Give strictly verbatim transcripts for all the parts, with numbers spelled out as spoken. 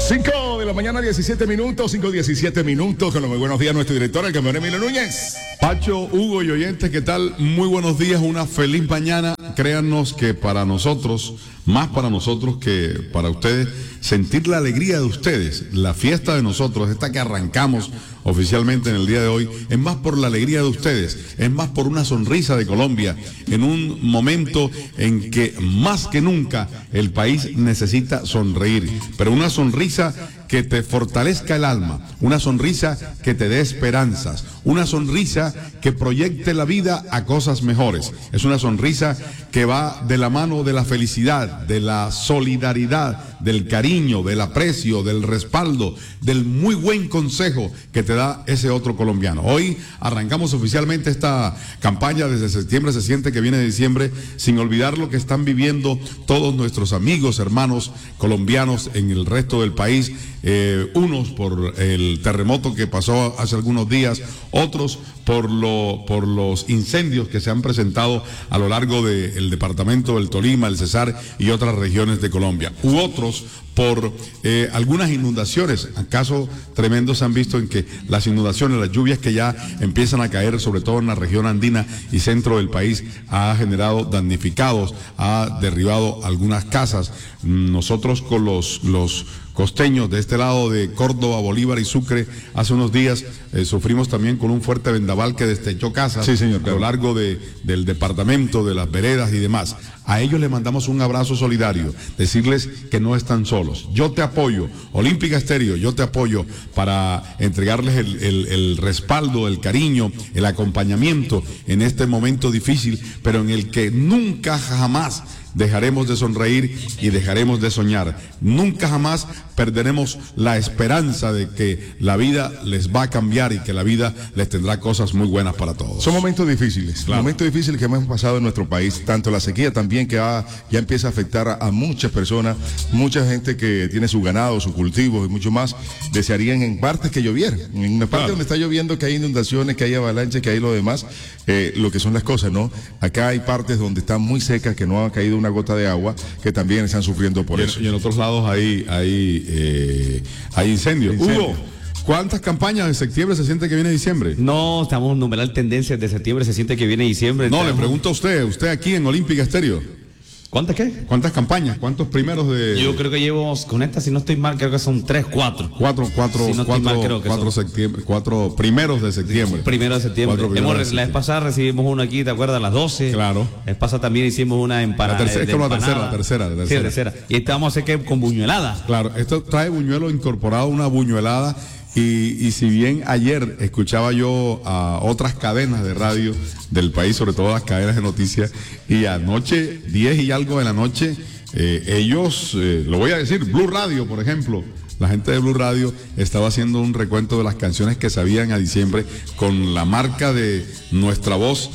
cinco de la mañana, diecisiete minutos, cinco diecisiete minutos, con los muy buenos días nuestro director, el campeón Emilio Núñez. Pacho, Hugo y oyentes, ¿qué tal? Muy buenos días, una feliz mañana. Créanos que para nosotros, más para nosotros que para ustedes, sentir la alegría de ustedes, la fiesta de nosotros, esta que arrancamos oficialmente en el día de hoy, es más por la alegría de ustedes, es más por una sonrisa de Colombia, en un momento en que más que nunca el país necesita sonreír, pero una sonrisa que te fortalezca el alma, una sonrisa que te dé esperanzas, una sonrisa que proyecte la vida a cosas mejores. Es una sonrisa que va de la mano de la felicidad, de la solidaridad, del cariño, del aprecio, del respaldo, del muy buen consejo que te da ese otro colombiano. Hoy arrancamos oficialmente esta campaña desde septiembre, se siente que viene de diciembre, sin olvidar lo que están viviendo todos nuestros amigos, hermanos colombianos en el resto del país. Eh, unos por el terremoto que pasó hace algunos días, otros por, lo, por los incendios que se han presentado a lo largo del departamento del Tolima, el Cesar y otras regiones de Colombia, u otros por eh, algunas inundaciones. Casos tremendos se han visto en que las inundaciones, las lluvias que ya empiezan a caer, sobre todo en la región andina y centro del país, ha generado damnificados, ha derribado algunas casas. Nosotros con los, los costeños de este lado de Córdoba, Bolívar y Sucre, hace unos días eh, sufrimos también con un fuerte vendaval que destechó casas, sí, señor, a lo largo de, del departamento, de las veredas y demás. A ellos les mandamos un abrazo solidario, decirles que no están solos. Yo te apoyo, Olímpica Estéreo, yo te apoyo para entregarles el, el, el respaldo, el cariño, el acompañamiento en este momento difícil, pero en el que nunca jamás dejaremos de sonreír y dejaremos de soñar. Nunca jamás perderemos la esperanza de que la vida les va a cambiar y que la vida les tendrá cosas muy buenas para todos. Son momentos difíciles, claro. momentos difíciles que hemos pasado en nuestro país, tanto la sequía también que ha, ya empieza a afectar a, a muchas personas, mucha gente que tiene su ganado, sus cultivos y mucho más, desearían en partes que lloviera, en una parte claro. donde está lloviendo, que hay inundaciones, que hay avalanches, que hay lo demás, eh, lo que son las cosas, ¿no? Acá hay partes donde están muy secas, que no ha caído una gota de agua, que también están sufriendo por y eso. En, y en otros lados hay, hay, eh, hay incendios. Incendio. Hugo, ¿cuántas campañas de septiembre se siente que viene diciembre? No, estamos en numeral tendencias de septiembre, se siente que viene diciembre. No, estamos... le pregunto a usted, usted aquí en Olímpica Estéreo. ¿Cuántas qué? ¿Cuántas campañas? ¿Cuántos primeros de...? Yo creo que llevo, con esta, si no estoy mal, creo que son tres, cuatro. Cuatro, cuatro, si no cuatro, mal, creo que cuatro, son. septiembre, cuatro primeros de septiembre. Primero de septiembre. Hemos, de la septiembre. vez pasada recibimos uno aquí, ¿te acuerdas? A las doce. Claro. La vez pasada también hicimos una empanada. La tercera, es como la tercera, la tercera, la tercera. Sí, la tercera. Y esta vamos a hacer que con buñuelada. Claro, esto trae buñuelo incorporado, una buñuelada. Y, y si bien ayer escuchaba yo a otras cadenas de radio del país, sobre todo las cadenas de noticias, y anoche, diez y algo de la noche, eh, ellos, eh, lo voy a decir, Blue Radio, por ejemplo, la gente de Blue Radio estaba haciendo un recuento de las canciones que sabían a diciembre con la marca de nuestra voz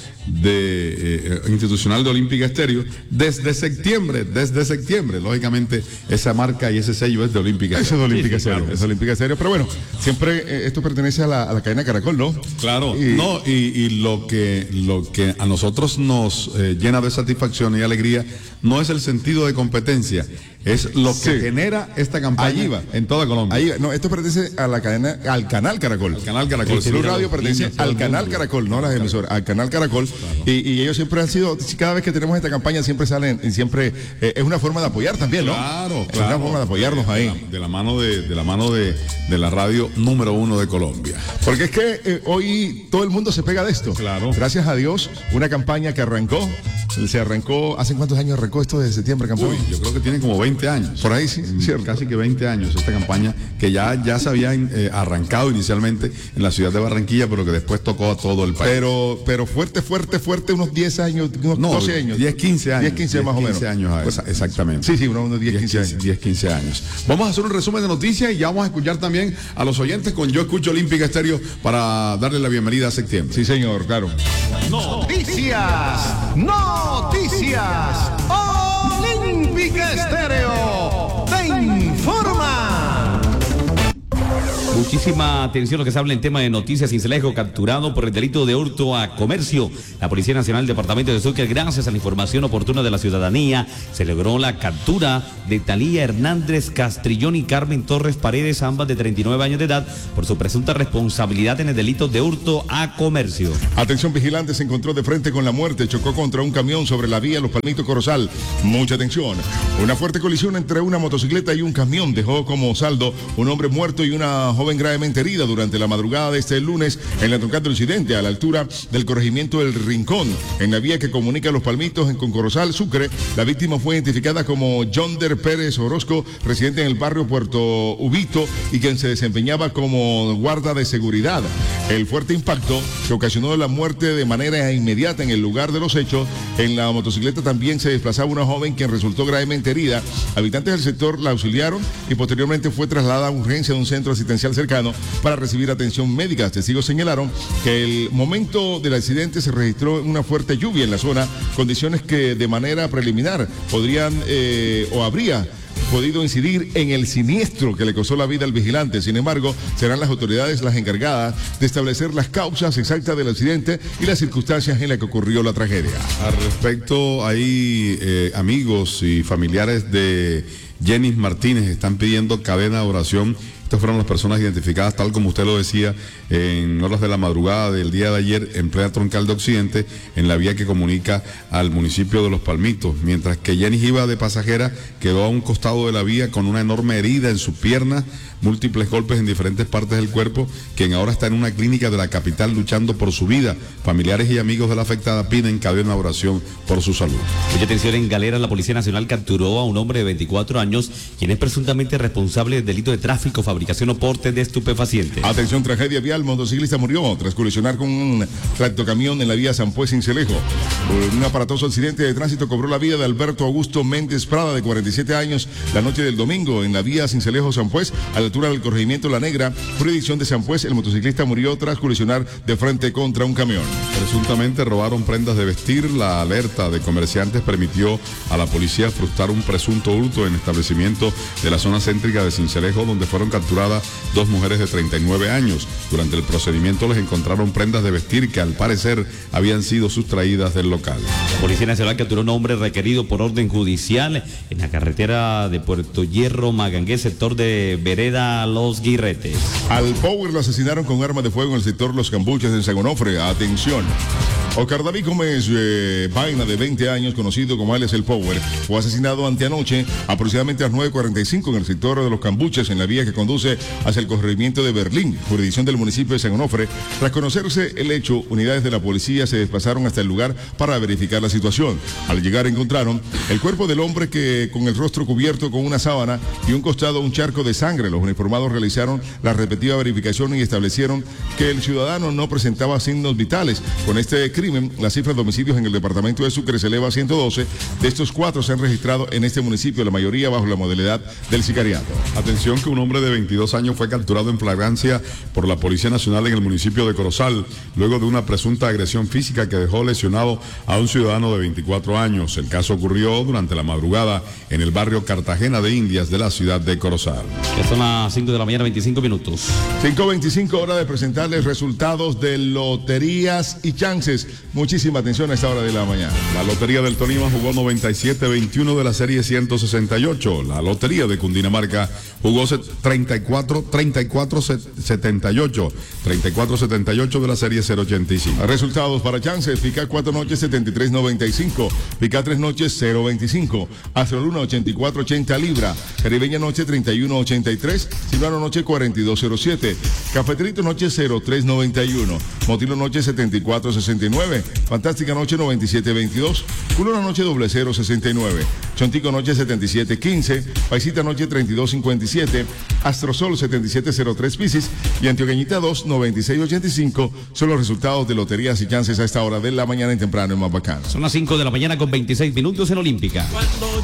de eh, institucional de Olímpica Estéreo desde septiembre, desde septiembre, lógicamente esa marca y ese sello es de Olímpica Eso es de Olímpica sí, sí, Estéreo, claro. es de Olímpica Estéreo, pero bueno, siempre eh, esto pertenece a la, a la cadena Caracol, ¿no? Claro, y... no, y, y lo que lo que a nosotros nos eh, llena de satisfacción y alegría no es el sentido de competencia, es lo que sí. genera esta campaña Ahí va. en toda Colombia. Ahí va. No, esto pertenece a la cadena, al canal Caracol. El canal Caracol. El Blue Radio pertenece al canal Caracol, no a las emisoras, al canal Caracol. Claro. Y, y ellos siempre han sido, cada vez que tenemos esta campaña siempre salen, y siempre eh, es una forma de apoyar también, ¿no? Claro, es claro. una forma de apoyarnos ahí. De la, de la mano de, de la mano de, de la radio número uno de Colombia. Porque es que eh, hoy todo el mundo se pega de esto. Claro. Gracias a Dios, una campaña que arrancó, se arrancó, ¿hace cuántos años arrancó esto de septiembre, campeón? Uy, yo creo que tiene como veinte años. Por ahí sí, cierto. Casi que veinte años esta campaña que ya, ya se había eh, arrancado inicialmente en la ciudad de Barranquilla, pero que después tocó a todo el país. Pero, pero fuerte, fuerte, fuerte, unos diez años, unos no, doce años. diez, quince años. diez, quince más o menos. quince años, pues, exactamente. Sí, sí, unos diez, quince años. diez, quince años. Vamos a hacer un resumen de noticias y ya vamos a escuchar también a los oyentes con Yo Escucho Olímpica Estéreo para darle la bienvenida a septiembre. Sí, señor, claro. Noticias, noticias. Olímpica Estéreo te informa. Muchísima atención lo que se habla en tema de noticias. Cincelejo capturado por el delito de hurto a comercio. La Policía Nacional Departamento de Sucre, gracias a la información oportuna de la ciudadanía, se logró la captura de Talía Hernández Castrillón y Carmen Torres Paredes, ambas de treinta y nueve años de edad, por su presunta responsabilidad en el delito de hurto a comercio. Atención, vigilante se encontró de frente con la muerte, chocó contra un camión sobre la vía Los Palmitos Corozal. Mucha atención. Una fuerte colisión entre una motocicleta y un camión dejó como saldo un hombre muerto y una joven gravemente herida durante la madrugada de este lunes en la troncal del Occidente, a la altura del corregimiento del Rincón, en la vía que comunica Los Palmitos con Corozal, Sucre. La víctima fue identificada como Yonder Pérez Orozco, residente en el barrio Puerto Ubito y quien se desempeñaba como guarda de seguridad. El fuerte impacto que ocasionó la muerte de manera inmediata en el lugar de los hechos. En la motocicleta también se desplazaba una joven quien resultó gravemente herida. Habitantes del sector la auxiliaron y posteriormente fue trasladada a urgencia de un centro asistencial cercano para recibir atención médica. Testigos señalaron que el momento del accidente se registró una fuerte lluvia en la zona, condiciones que de manera preliminar podrían eh, o habría podido incidir en el siniestro que le costó la vida al vigilante. Sin embargo, serán las autoridades las encargadas de establecer las causas exactas del accidente y las circunstancias en las que ocurrió la tragedia. Al respecto, hay eh, amigos y familiares de Jenis Martínez están pidiendo cadena de oración. Estas fueron las personas identificadas, tal como usted lo decía, en horas de la madrugada del día de ayer, en plena troncal de Occidente, en la vía que comunica al municipio de Los Palmitos. Mientras que Jenis iba de pasajera, quedó a un costado de la vía con una enorme herida en su pierna, múltiples golpes en diferentes partes del cuerpo, quien ahora está en una clínica de la capital luchando por su vida. Familiares y amigos de la afectada piden cadena de oración por su salud. Mucha atención, en Galera, la Policía Nacional capturó a un hombre de veinticuatro años, quien es presuntamente responsable del delito de tráfico, fabricación o porte de estupefacientes. Atención, tragedia vial, motociclista murió tras colisionar con un tractocamión en la vía San Pues Cincelejo. Un aparatoso accidente de tránsito cobró la vida de Alberto Augusto Méndez Prada, de cuarenta y siete años, la noche del domingo en la vía Cincelejo San Pues, a la altura del corregimiento La Negra, jurisdicción de San Pues. El motociclista murió tras colisionar de frente contra un camión. Presuntamente robaron prendas de vestir. La alerta de comerciantes permitió a la policía frustrar un presunto hurto en establecimiento de la zona céntrica de Cincelejo, donde fueron capturadas dos mujeres de treinta y nueve años. Durante el procedimiento les encontraron prendas de vestir que al parecer habían sido sustraídas del local. La Policía Nacional capturó a un hombre requerido por orden judicial en la carretera de Puerto Hierro, Magangué, sector de Vereda Los Guirretes. Al Power lo asesinaron con arma de fuego en el sector Los Cambuches en San Onofre. Atención. Oscar David Gómez eh, Vaina, de veinte años, conocido como alias El Power, fue asesinado anteanoche aproximadamente a las nueve cuarenta y cinco en el sector de Los Cambuches, en la vía que conduce hacia el corregimiento de Berlín, jurisdicción del municipio de San Onofre. Tras conocerse el hecho, unidades de la policía se desplazaron hasta el lugar para verificar la situación. Al llegar encontraron el cuerpo del hombre, que con el rostro cubierto con una sábana y un costado un charco de sangre. Los uniformados realizaron la respectiva verificación y establecieron que el ciudadano no presentaba signos vitales. Con este crimen, la cifra de homicidios en el departamento de Sucre se eleva a ciento doce. De estos, cuatro se han registrado en este municipio, la mayoría bajo la modalidad del sicariato. Atención, que un hombre de veintidós años fue capturado en flagrancia por la Policía Nacional en el municipio de Corozal, luego de una presunta agresión física que dejó lesionado a un ciudadano de veinticuatro años. El caso ocurrió durante la madrugada en el barrio Cartagena de Indias de la ciudad de Corozal. Ya son las cinco de la mañana, veinticinco minutos. cinco veinticinco, hora de presentarles resultados de loterías y chances. Muchísima atención a esta hora de la mañana. La Lotería del Tolima jugó noventa y siete veintiuno de la serie ciento sesenta y ocho. La Lotería de Cundinamarca jugó treinta y cuatro setenta y ocho. treinta y cuatro setenta y ocho de la serie cero ochenta y cinco. Resultados para chances: Pica cuatro noches setenta y tres noventa y cinco. Pica tres noches cero veinticinco. Astroluna ochenta y cuatro ochenta libra. Caribeña noche treinta y uno ochenta y tres. Silvano noche cuarenta y dos cero siete. Cafeterito noche cero tres noventa y uno. Motilo noche setenta y cuatro sesenta y nueve. Fantástica noche noventa y siete veintidós. Culona noche doble cero sesenta y nueve. Chontico noche setenta y siete quince. Paisita noche treinta y dos cincuenta y siete. Astrosol setenta y siete cero tres Piscis. Y Antioqueñita dos noventa y seis ochenta y cinco. Son los resultados de loterías y chances a esta hora de la mañana en temprano en Mapacán. Son las cinco de la mañana con veintiséis minutos en Olímpica.